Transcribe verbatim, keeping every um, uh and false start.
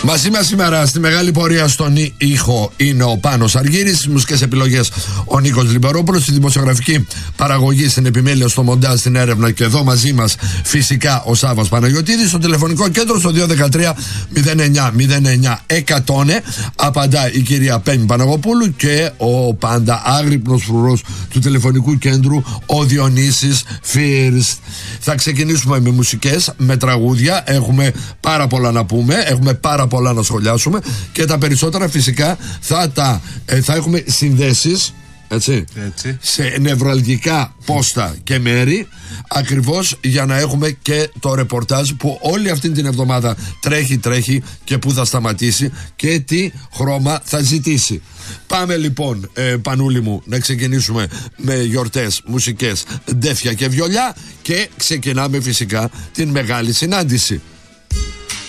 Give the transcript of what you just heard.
Μαζί μας σήμερα στη μεγάλη πορεία στον ήχο είναι ο Πάνος Αργύρης, στις μουσικές επιλογές ο Νίκος Λιμπερόπουλος, στη δημοσιογραφική παραγωγή, στην επιμέλεια, στο μοντάζ, στην έρευνα και εδώ μαζί μας φυσικά ο Σάββας Παναγιωτίδης. Στο τηλεφωνικό κέντρο στο δύο ένα τρία μηδέν εννιά μηδέν εννιά εκατό απαντά η κυρία Πέμη Παναγοπούλου και ο πάντα άγρυπνος φρουρός του τηλεφωνικού κέντρου ο Διονύσης Φίρστ. Θα ξεκινήσουμε με μουσικές, με τραγούδια. Έχουμε πάρα πολλά να πούμε, έχουμε πάρα πολλά να σχολιάσουμε και τα περισσότερα φυσικά θα, τα, ε, θα έχουμε συνδέσεις, έτσι, έτσι, σε νευραλγικά πόστα και μέρη, ακριβώς για να έχουμε και το ρεπορτάζ που όλη αυτή την εβδομάδα τρέχει τρέχει και που θα σταματήσει και τι χρώμα θα ζητήσει. Πάμε λοιπόν, ε, Πανούλη μου, να ξεκινήσουμε με γιορτές, μουσικές, ντέφια και βιολιά και ξεκινάμε φυσικά την μεγάλη συνάντηση.